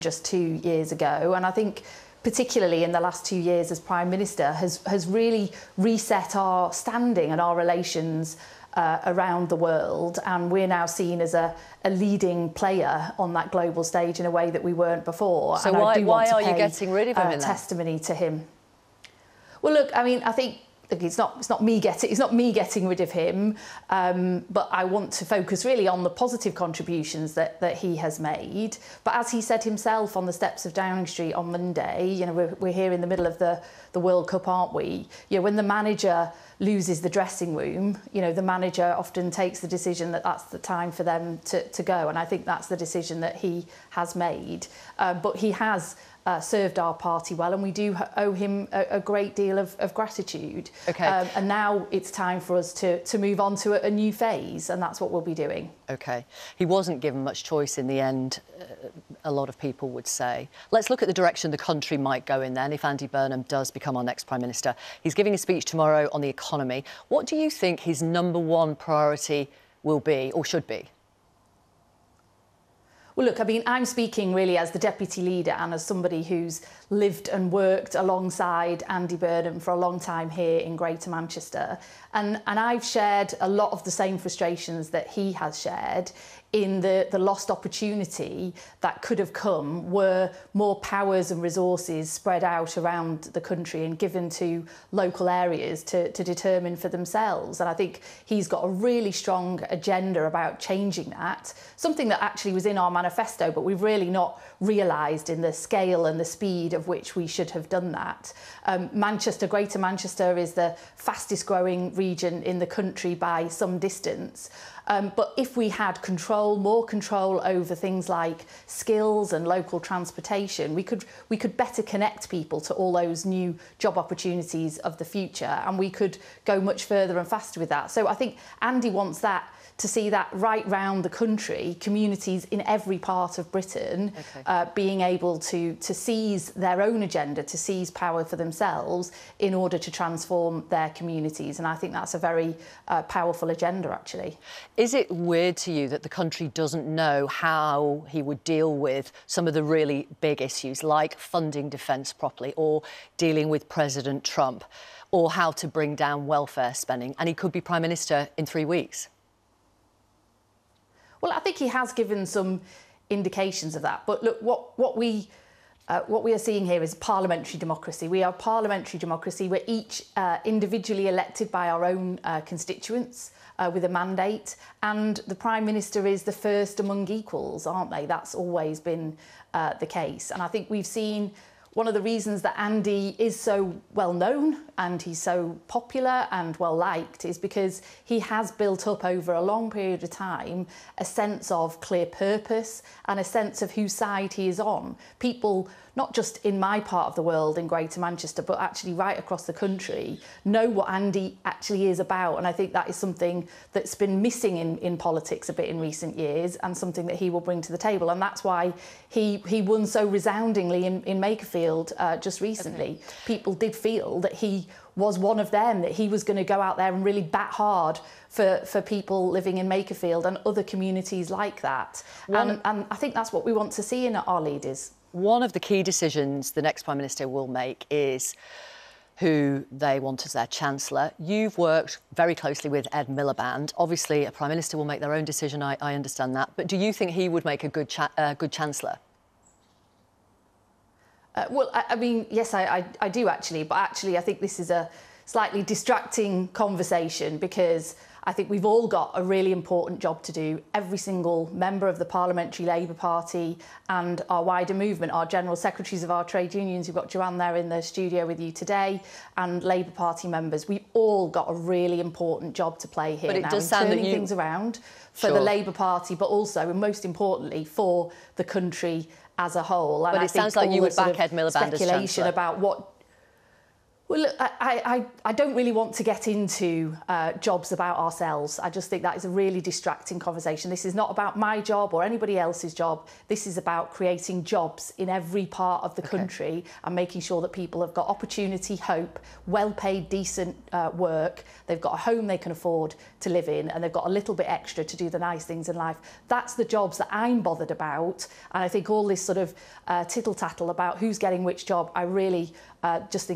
just 2 years ago. And I think particularly in the last 2 years as Prime Minister has really reset our standing and our relations around the world, and we're now seen as a leading player on that global stage in a way that we weren't before. So and why are you getting rid of him in that? Testimony to him. Well, look, I mean, I think it's not me getting rid of him, but I want to focus really on the positive contributions that he has made. But as he said himself on the steps of Downing Street on Monday, you know, we're here in the middle of the World Cup, aren't we? You know, when the manager loses the dressing room, you know, the manager often takes the decision that that's the time for them to go, and I think that's the decision that he has made. But he has served our party well, and we do owe him a great deal of gratitude. Okay. And now it's time for us to move on to a new phase, and that's what we'll be doing. OK. He wasn't given much choice in the end, a lot of people would say. Let's look at the direction the country might go in then if Andy Burnham does become our next Prime Minister. He's giving a speech tomorrow on the economy. What do you think his #1 priority will be, or should be? Well, look, I mean, I'm speaking really as the Deputy Leader and as somebody who's lived and worked alongside Andy Burnham for a long time here in Greater Manchester. And I've shared a lot of the same frustrations that he has shared in the lost opportunity that could have come were more powers and resources spread out around the country and given to local areas to determine for themselves. And I think he's got a really strong agenda about changing that, something that actually was in our manifesto, but we've really not realised in the scale and the speed of which we should have done that. Manchester, Greater Manchester, is the fastest growing region in the country by some distance. But if we had more control over things like skills and local transportation, we could better connect people to all those new job opportunities of the future, and we could go much further and faster with that. So I think Andy wants that, to see that right round the country, communities in every part of Britain being able to seize their own agenda, to seize power for themselves in order to transform their communities. And I think that's a very powerful agenda, actually. Is it weird to you that the country doesn't know how he would deal with some of the really big issues, like funding defence properly or dealing with President Trump, or how to bring down welfare spending, and he could be Prime Minister in 3 weeks? Well, I think he has given some indications of that. But look, what we are seeing here is parliamentary democracy. We are parliamentary democracy. We're each individually elected by our own constituents with a mandate, and the Prime Minister is the first among equals, aren't they? That's always been the case. And I think we've seen one of the reasons that Andy is so well known and he's so popular and well liked is because he has built up over a long period of time a sense of clear purpose and a sense of whose side he is on. People, not just in my part of the world in Greater Manchester, but actually right across the country, know what Andy actually is about. And I think that is something that's been missing in politics a bit in recent years, and something that he will bring to the table. And that's why he won so resoundingly in Makerfield just recently. Okay. People did feel that he was one of them, that he was going to go out there and really bat hard for people living in Makerfield and other communities like that. And I think that's what we want to see in our leaders. One of the key decisions the next Prime Minister will make is who they want as their Chancellor. You've worked very closely with Ed Miliband. Obviously, a Prime Minister will make their own decision, I understand that. But do you think he would make a good Chancellor? Well, I mean, yes, I do actually. But actually, I think this is a slightly distracting conversation, because I think we've all got a really important job to do. Every single member of the Parliamentary Labour Party and our wider movement, our general secretaries of our trade unions, we've got Joanne there in the studio with you today, and Labour Party members, we've all got a really important job to play here. But it now, does sound turning that you... things around for the Labour Party, but also, and most importantly, for the country as a whole. And but it sounds like you would back Ed Miliband as Chancellor. About what... Well, look, I don't really want to get into jobs about ourselves. I just think that is a really distracting conversation. This is not about my job or anybody else's job. This is about creating jobs in every part of the country and making sure that people have got opportunity, hope, well-paid, decent work. They've got a home they can afford to live in, and they've got a little bit extra to do the nice things in life. That's the jobs that I'm bothered about. And I think all this sort of tittle-tattle about who's getting which job, I really just think